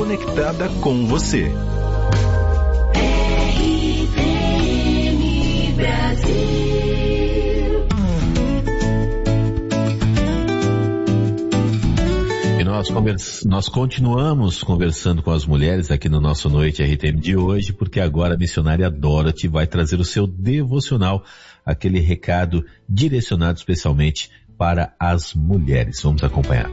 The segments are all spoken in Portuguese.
conectada com você. RPM Brasil. E nós continuamos conversando com as mulheres aqui no nosso Noite RTM de hoje, porque agora a missionária Dorothy vai trazer o seu devocional, aquele recado direcionado especialmente para as mulheres. Vamos acompanhar.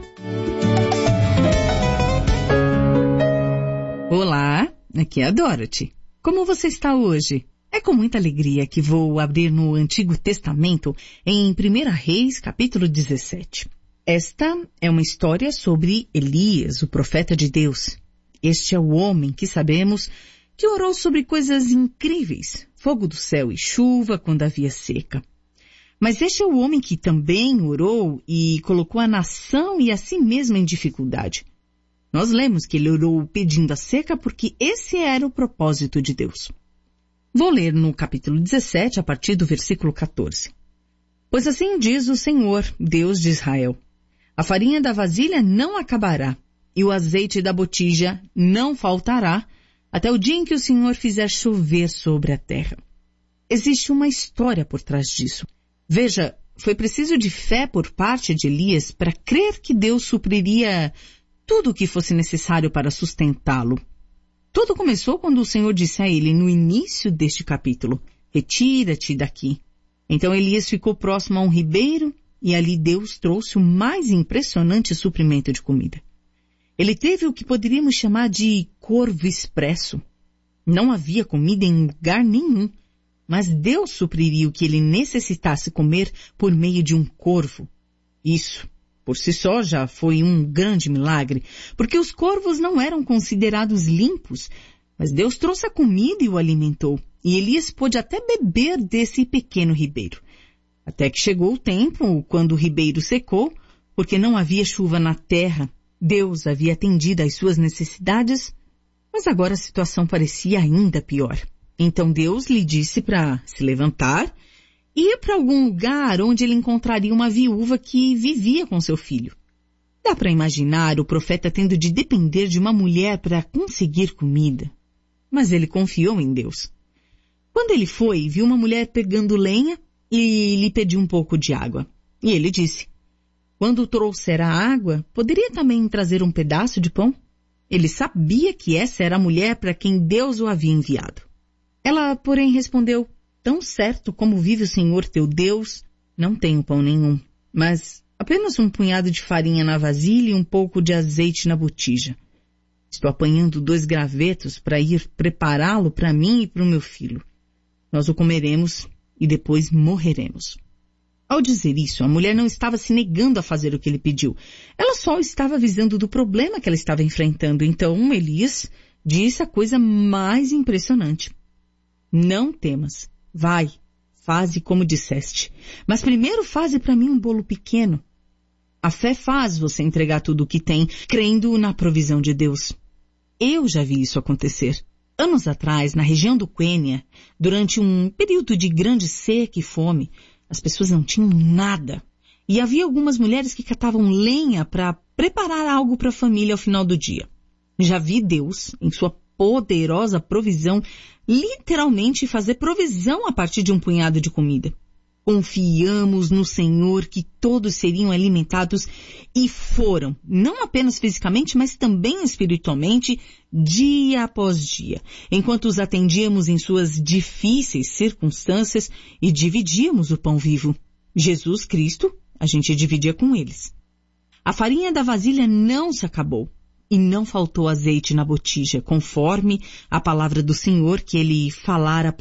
Olá, aqui é a Dorothy. Como você está hoje? É com muita alegria que vou abrir no Antigo Testamento em 1 Reis, capítulo 17. Esta é uma história sobre Elias, o profeta de Deus. Este é o homem que sabemos que orou sobre coisas incríveis, fogo do céu e chuva quando havia seca. Mas este é o homem que também orou e colocou a nação e a si mesmo em dificuldade. Nós lemos que ele orou pedindo a seca porque esse era o propósito de Deus. Vou ler no capítulo 17, a partir do versículo 14. Pois assim diz o Senhor, Deus de Israel: a farinha da vasilha não acabará, e o azeite da botija não faltará, até o dia em que o Senhor fizer chover sobre a terra. Existe uma história por trás disso. Veja, foi preciso de fé por parte de Elias para crer que Deus supriria tudo o que fosse necessário para sustentá-lo. Tudo começou quando o Senhor disse a ele, no início deste capítulo: retira-te daqui. Então Elias ficou próximo a um ribeiro, e ali Deus trouxe o mais impressionante suprimento de comida. Ele teve o que poderíamos chamar de corvo expresso. Não havia comida em lugar nenhum, mas Deus supriria o que ele necessitasse comer por meio de um corvo. Isso, por si só, já foi um grande milagre, porque os corvos não eram considerados limpos, mas Deus trouxe a comida e o alimentou, e Elias pôde até beber desse pequeno ribeiro. Até que chegou o tempo, quando o ribeiro secou, porque não havia chuva na terra. Deus havia atendido às suas necessidades, mas agora a situação parecia ainda pior. Então Deus lhe disse para se levantar e ir para algum lugar onde ele encontraria uma viúva que vivia com seu filho. Dá para imaginar o profeta tendo de depender de uma mulher para conseguir comida. Mas ele confiou em Deus. Quando ele foi, viu uma mulher pegando lenha e lhe pediu um pouco de água. E ele disse: quando trouxer a água, poderia também trazer um pedaço de pão? Ele sabia que essa era a mulher para quem Deus o havia enviado. Ela, porém, respondeu: tão certo como vive o Senhor teu Deus, não tenho pão nenhum, mas apenas um punhado de farinha na vasilha e um pouco de azeite na botija. Estou apanhando 2 gravetos para ir prepará-lo para mim e para o meu filho. Nós o comeremos e depois morreremos. Ao dizer isso, a mulher não estava se negando a fazer o que ele pediu. Ela só estava avisando do problema que ela estava enfrentando. Então Elias disse a coisa mais impressionante: não temas, vai, faze como disseste, mas primeiro faze para mim um bolo pequeno. A fé faz você entregar tudo o que tem, crendo na provisão de Deus. Eu já vi isso acontecer. Anos atrás, na região do Quênia, durante um período de grande seca e fome, as pessoas não tinham nada. E havia algumas mulheres que catavam lenha para preparar algo para a família ao final do dia. Já vi Deus, em sua poderosa provisão, literalmente fazer provisão a partir de um punhado de comida. Confiamos no Senhor que todos seriam alimentados e foram, não apenas fisicamente, mas também espiritualmente, dia após dia, enquanto os atendíamos em suas difíceis circunstâncias e dividíamos o pão vivo. Jesus Cristo, a gente dividia com eles. A farinha da vasilha não se acabou e não faltou azeite na botija, conforme a palavra do Senhor que ele falara